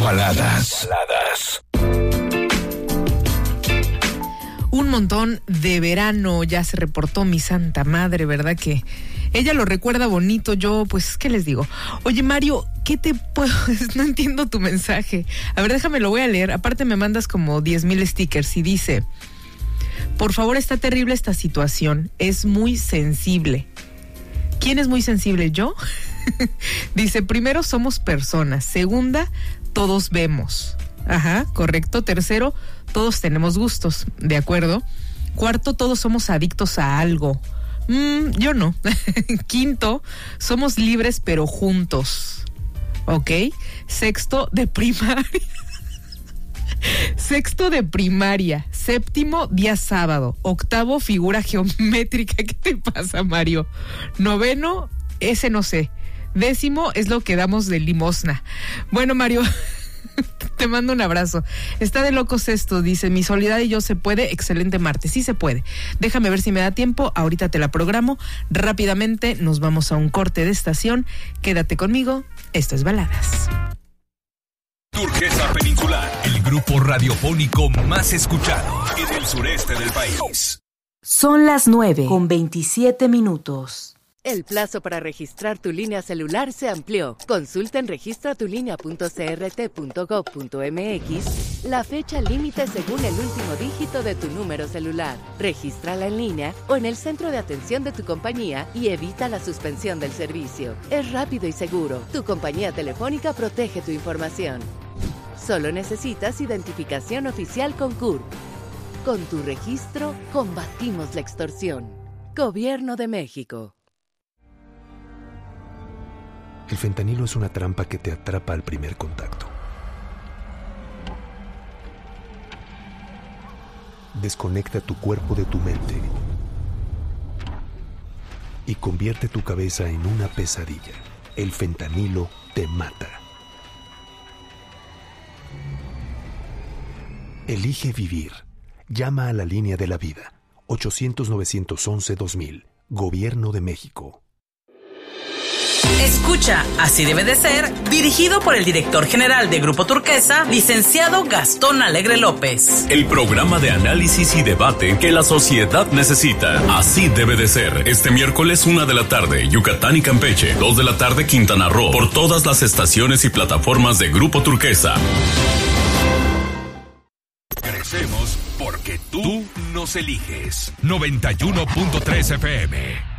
Baladas. Un montón de verano ya se reportó mi santa madre, ¿verdad? Que ella lo recuerda bonito. Yo, pues, ¿qué les digo? Oye, Mario, ¿qué te puedo...? No entiendo tu mensaje. A ver, déjame, lo voy a leer. Aparte me mandas como 10,000 stickers y dice: por favor, está terrible esta situación. Es muy sensible. ¿Quién es muy sensible? ¿Yo? Dice, primero, somos personas. Segunda, todos vemos. Ajá, correcto. Tercero, todos tenemos gustos. De acuerdo. Cuarto, todos somos adictos a algo. Yo no. Quinto, somos libres pero juntos. ¿Ok? Sexto, de primaria. Sexto, de primaria. Séptimo, día sábado. Octavo, figura geométrica. ¿Qué te pasa, Mario? Noveno, ese no sé. Décimo es lo que damos de limosna. Bueno, Mario, te mando un abrazo. Está de locos esto, dice, mi Soledad y yo se puede. Excelente martes, sí se puede. Déjame ver si me da tiempo, ahorita te la programo. Rápidamente nos vamos a un corte de estación. Quédate conmigo, esto es Baladas. Turquesa Peninsular, el grupo radiofónico más escuchado en el sureste del país. Son las 9:27. El plazo para registrar tu línea celular se amplió. Consulta en registratulinea.crt.gov.mx la fecha límite según el último dígito de tu número celular. Regístrala en línea o en el centro de atención de tu compañía y evita la suspensión del servicio. Es rápido y seguro. Tu compañía telefónica protege tu información. Solo necesitas identificación oficial con CURP. Con tu registro, combatimos la extorsión. Gobierno de México. El fentanilo es una trampa que te atrapa al primer contacto. Desconecta tu cuerpo de tu mente y convierte tu cabeza en una pesadilla. El fentanilo te mata. Elige vivir. Llama a la línea de la vida. 800-911-2000. Gobierno de México. Escucha, así debe de ser, dirigido por el director general de Grupo Turquesa, licenciado Gastón Alegre López. El programa de análisis y debate que la sociedad necesita. Así debe de ser. Este miércoles 1 de la tarde, Yucatán y Campeche. 2 de la tarde, Quintana Roo. Por todas las estaciones y plataformas de Grupo Turquesa. Crecemos porque tú nos eliges. 91.3 FM.